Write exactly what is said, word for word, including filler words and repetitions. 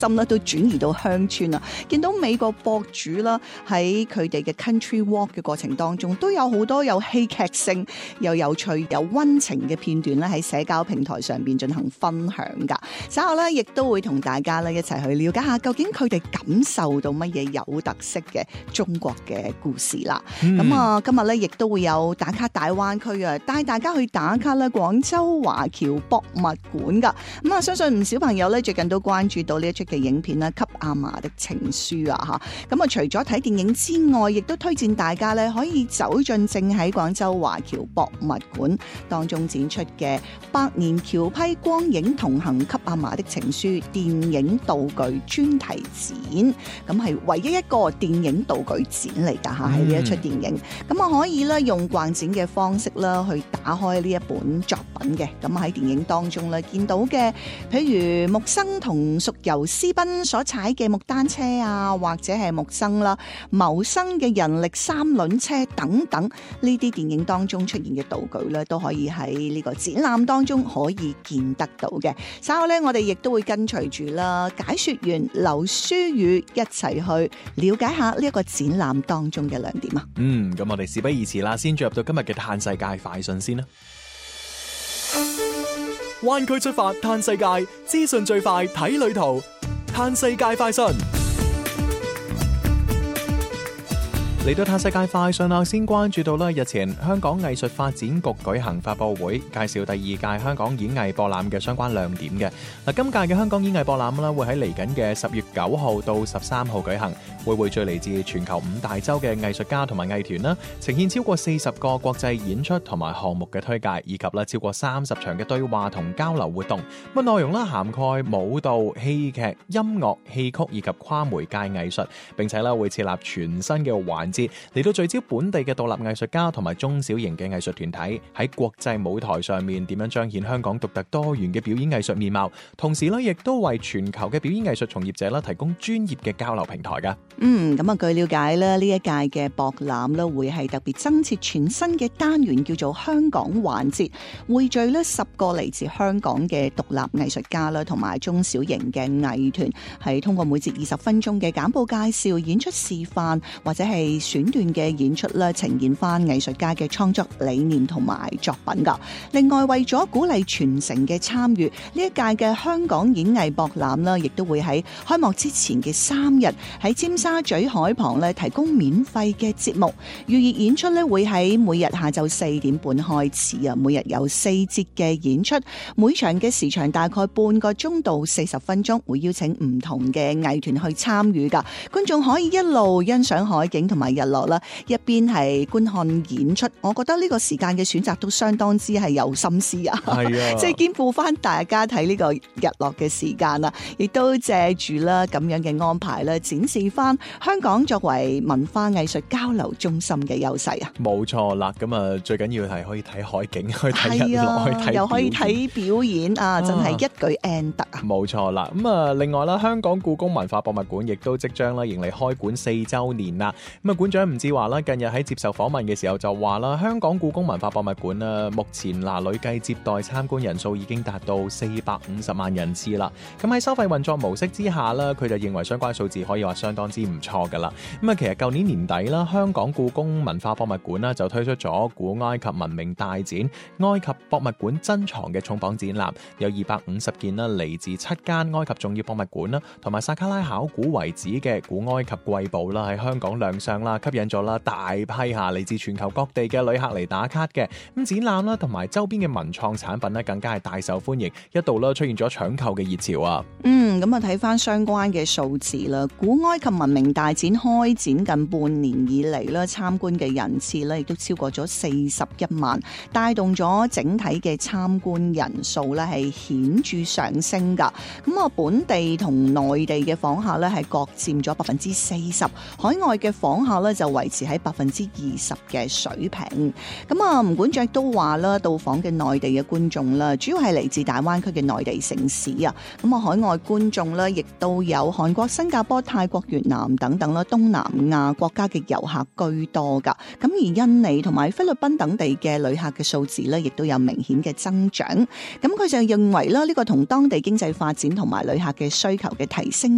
心咧都轉移到鄉村啊！見到美國博主啦，喺佢哋嘅 country walk 嘅過程當中，都有好多有戲劇性、又有趣、有溫情嘅片段咧，喺社交平台上邊進行分享噶。稍後咧，亦都會同大家咧一齊去了解下，究竟佢哋感受到乜嘢有特色嘅中國嘅故事啦。咁、嗯、啊，今日咧亦都會有打卡大灣區啊，帶大家去打卡咧廣州華僑博物館噶。咁啊，相信唔少朋友咧最近都關注到呢一出嘅影片啦，《給阿嫲的情書》啊嚇，咁啊除咗睇電影之外，亦都推薦大家咧可以走進正喺廣州華僑博物館當中展出嘅百年僑批光影同行給阿嫲的情書電影道具專題展，咁係唯一一個電影道具展嚟㗎嚇，係呢一出電影，咁啊可以咧用逛展嘅方式啦去打開呢一本作品嘅，咁喺電影當中咧見到嘅，譬如木生同蜀游私奔所踩嘅木單車啊，或者係木生啦謀生嘅人力三輪車等等，呢啲電影當中出現嘅道具咧，都可以喺呢個展覽當中可以見得到嘅。稍後咧，我哋亦都會跟隨住啦解說員劉書宇一齊去了解下呢一個展覽當中嘅亮點啊。 嗯，咁我哋事不宜遲啦，先進入到今日嘅嘆世界快訊先啦。灣區出發嘆世界，資訊最快睇旅途，嘆世界快訊。嚟到嘆世界快訊啦，先關注到啦，日前香港藝術發展局舉行發佈會，介紹第二屆香港演藝博覽嘅相關亮點嘅。嗱，今屆嘅香港演藝博覽啦，會喺嚟緊嘅十月九號到十三號舉行，會匯聚嚟自全球五大洲嘅藝術家同埋藝團啦，呈現超過四十個國際演出同埋項目嘅推介，以及啦超過三十場嘅對話同交流活動。咁內容啦涵蓋舞蹈、戲劇、音樂、戲曲以及跨媒介藝術，並且啦會設立全新嘅環嚟到聚焦本地嘅獨立藝術家同埋中小型嘅藝術團體喺國際舞台上面點樣彰顯香港獨特多元嘅表演藝術面貌，同時咧亦都為全球嘅表演藝術從業者啦提供專業嘅交流平台噶。嗯，咁啊據了解咧，呢一屆嘅博覽咧會係特別增設全新嘅單元，叫做香港環節，匯聚咧十個嚟自香港嘅獨立藝術家啦，同埋中小型嘅藝團，係通過每節二十分鐘嘅簡報介紹、演出示範或者係選段嘅演出咧，呈現翻藝術家嘅創作理念同埋作品噶。另外，為咗鼓勵傳承嘅參與，呢一屆嘅香港演藝博覽啦，亦都會喺開幕之前嘅三日喺尖沙咀海旁咧提供免費嘅節目。預熱演出咧會喺每日下晝四點半開始啊，每日有四節嘅演出，每場嘅時長大概半個鐘到四十分鐘，會邀請唔同嘅藝團去參與噶。觀眾可以一路欣賞海景同埋日落啦，一邊係觀看演出，我覺得呢個時間嘅選擇都相當之係有心思啊，係啊，即係兼顧翻大家睇呢個日落嘅時間啦，亦都借住啦咁樣嘅安排啦，展示翻香港作為文化藝術交流中心嘅優勢啊。冇錯啦，咁啊最緊要係可以睇海景，去睇日落，去睇又可以睇表演啊，真係一舉 end 得啊。冇錯啦，咁啊另外啦，香港故宮文化博物館亦都即將啦迎嚟開館四周年啦，咁啊館長吳志華啦，近日喺接受訪問嘅時候就話啦，香港故宮文化博物館啦，目前嗱累計接待參觀人數已經達到四百五十萬人次啦。咁喺收費運作模式之下啦，佢就認為相關數字可以話相當之唔錯噶啦。咁啊，其實舊年年底啦，香港故宮文化博物館啦就推出咗古埃及文明大展埃及博物館珍藏嘅重磅展覽，有二百五十件啦，嚟自七間埃及重要博物館啦，同埋薩卡拉考古遺址嘅古埃及瑰寶啦，喺香港亮相啦，吸引咗啦大批下嚟自全球各地嘅旅客嚟打卡嘅。咁展覽啦，同埋周邊嘅文創產品咧，更加係大受歡迎，一度啦出現咗搶購嘅熱潮啊。嗯，咁啊睇翻相關嘅數字啦，古埃及文明大展開展近半年以嚟啦，參觀嘅人次咧亦都超過咗四十一萬，帶動咗整體嘅參觀人數咧係顯著上升噶。咁啊，本地同內地嘅訪客咧係各佔咗百分之四十，海外嘅訪客咧就維持喺百分之二十嘅水平。咁啊，吳館長都話啦，到訪嘅內地嘅觀眾啦，主要係嚟自大灣區嘅內地城市啊。咁啊，海外觀眾咧亦都有韓國、新加坡、泰國、越南等等啦，東南亞國家嘅遊客居多噶。咁而印尼同埋菲律賓等地嘅旅客嘅數字咧，亦都有明顯嘅增長。咁佢就認為啦，呢個同當地經濟發展同埋旅客嘅需求嘅提升